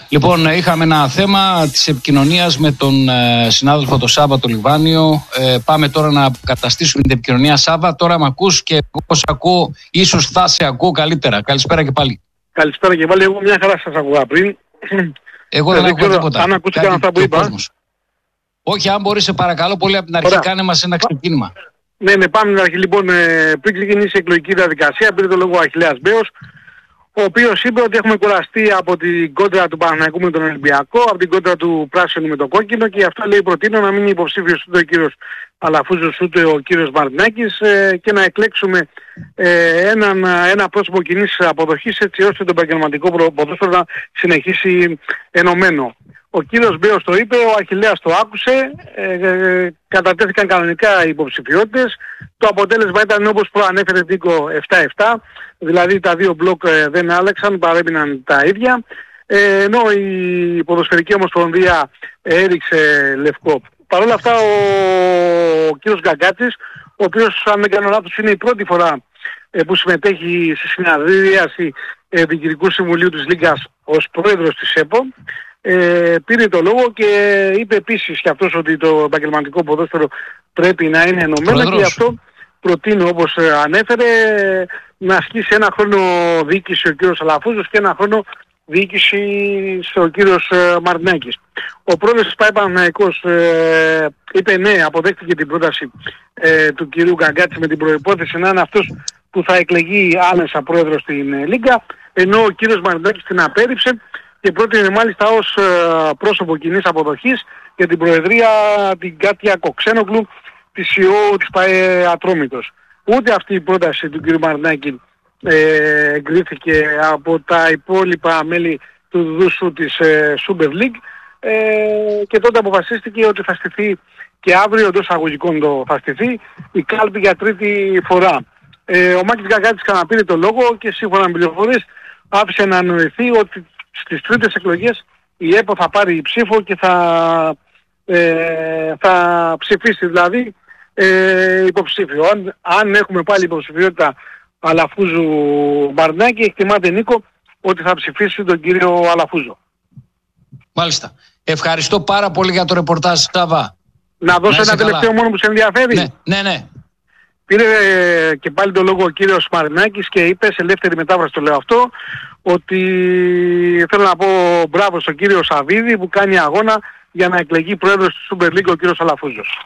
Λοιπόν, είχαμε ένα θέμα της επικοινωνίας με τον συνάδελφο τον Σάββα το Λιβάνιο. Πάμε τώρα να καταστήσουμε την επικοινωνία. Σάββα, τώρα με ακούς και όπως ακούω, ίσως θα σε ακούω καλύτερα. Καλησπέρα και πάλι. Καλησπέρα και πάλι. Εγώ μια χαρά σας ακούγα πριν. Εγώ δεν ακούω τίποτα. Αν ακούστηκαν αυτά που είπα. Όχι, αν μπορείς, σε παρακαλώ πολύ από την αρχή, κάνε μας ένα ξεκίνημα. Ναι, πάμε στην αρχή. Λοιπόν, πριν ξεκινήσει η εκλογική διαδικασία, πήρε το λόγο ο Αχιλλέας Μπέος, ο οποίος είπε ότι έχουμε κουραστεί από την κόντρα του Παναθηναϊκού με τον Ολυμπιακό, από την κόντρα του Πράσινου με τον Κόκκινο, και γι' αυτό, λέει, προτείνω να μην είναι υποψήφιος ούτε ο κύριος Αλαφούζος ούτε ο κύριος Μαρινάκης και να εκλέξουμε ένα πρόσωπο κοινής αποδοχής, έτσι ώστε το επαγγελματικό ποδόσφαιρο να συνεχίσει ενωμένο. Ο κύριος Μπέος το είπε, ο Αχιλλέας το άκουσε, κατατέθηκαν κανονικά οι υποψηφιότητες. Το αποτέλεσμα ήταν, όπως προανέφερε Νίκο, 7-7, δηλαδή τα δύο μπλοκ δεν άλλαξαν, παρέμειναν τα ίδια, ενώ η Ποδοσφαιρική Ομοσπονδία έριξε λευκό. Παρ' όλα αυτά ο κύριος Γκαγκάτσης, ο οποίος, αν δεν κάνω λάθος, είναι η πρώτη φορά που συμμετέχει στη συνεδρίαση Διοικητικού Συμβουλίου της Λίγκας ως πρόεδρος της ΕΠΟ, πήρε το λόγο και είπε επίσης και αυτός ότι το επαγγελματικό ποδόσφαιρο πρέπει να είναι ενωμένο, και γι' αυτό προτείνω, όπως ανέφερε, να ασκήσει ένα χρόνο διοίκηση ο κύριος Αλαφούζος και ένα χρόνο διοίκηση ο κύριος Μαρινάκης. Ο πρόεδρος της ΠΑΕ Παναθηναϊκός είπε ναι, αποδέχτηκε την πρόταση του κυρίου Γκαγκάτση με την προϋπόθεση να είναι αυτός που θα εκλεγεί άμεσα πρόεδρος στην Λίγκα, ενώ ο κύριος Μαρινάκης την απέρριψε και πρότεινε μάλιστα ως πρόσωπο κοινής αποδοχής για την προεδρία την Κάτια Κοξένογλου, τη CEO της ΠΑΕ Ατρόμητος. Ούτε αυτή η πρόταση του κ. Μαρινάκη εγκρίθηκε από τα υπόλοιπα μέλη του δούσου της Super League, και τότε αποφασίστηκε ότι θα στηθεί και αύριο, εντός αγωγικών θα στηθεί, η κάλπη για τρίτη φορά. Ο Μάκης Γκαγκάτσης ξαναπήρε το λόγο και σύμφωνα με πληροφορίες άφησε να εννοηθεί ότι στις τρίτες εκλογές η ΕΠΟ θα πάρει ψήφο και θα ψηφίσει, δηλαδή υποψήφιο. Αν έχουμε πάλι υποψηφιότητα Αλαφούζου Μαρινάκη, εκτιμάται, Νίκο, ότι θα ψηφίσει τον κύριο Αλαφούζο. Μάλιστα. Ευχαριστώ πάρα πολύ για το ρεπορτάζ, Σάββα. Να δώσω ένα τελευταίο μόνο που σε ενδιαφέρει. Ναι. Πήρε και πάλι το λόγο ο κύριος Μαρινάκης και είπε, σε ελεύθερη μετάφραση το λέω αυτό, ότι θέλω να πω μπράβο στον κύριο Σαββίδη που κάνει αγώνα για να εκλεγεί πρόεδρος της Super League ο κύριος Αλαφούζος.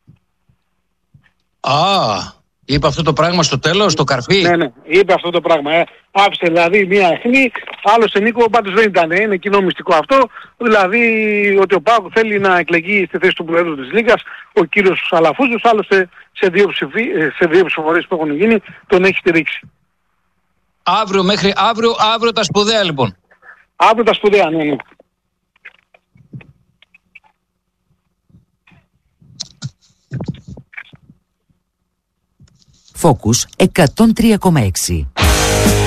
Είπε αυτό το πράγμα στο τέλος, το καρφί. Ναι, είπε αυτό το πράγμα. Άφησε δηλαδή μια αιχμή, άλλωστε, Νίκο, πάντως δεν ήταν, είναι κοινό μυστικό αυτό, δηλαδή ότι ο ΠΑΟΚ θέλει να εκλεγεί στη θέση του πρόεδρου της Λίγκας ο κύριος Αλαφούζος, άλλωστε σε δύο ψηφοφορίες που έχουν γίνει τον έχει στηρίξει. Αύριο τα σπουδαία, λοιπόν. Αύριο τα σπουδαία, ναι. Focus 103,6.